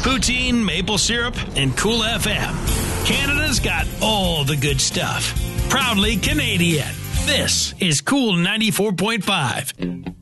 poutine, maple syrup, and Cool FM. Canada's got all the good stuff. Proudly Canadian. This is Cool 94.5.